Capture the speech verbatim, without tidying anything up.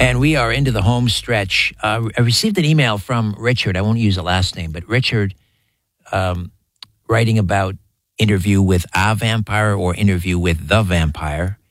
And we are into the home stretch. Uh, I received an email from Richard. I won't use the last name, but Richard um, writing about Interview with a Vampire or Interview with the Vampire.